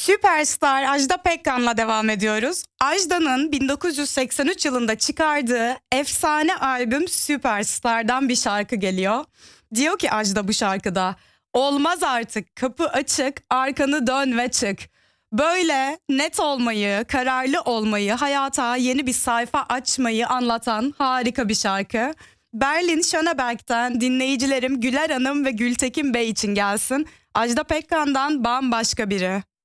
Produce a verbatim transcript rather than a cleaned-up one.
Süperstar Ajda Pekkan'la devam ediyoruz. Ajda'nın bin dokuz yüz seksen üç yılında çıkardığı efsane albüm Süperstar'dan bir şarkı geliyor. Diyor ki Ajda bu şarkıda, olmaz artık, kapı açık, arkanı dön ve çık. Böyle net olmayı, kararlı olmayı, hayata yeni bir sayfa açmayı anlatan harika bir şarkı. Berlin Schöneberg'ten dinleyicilerim Güler Hanım ve Gültekin Bey için gelsin. Ajda Pekkan'dan Bambaşka Biri.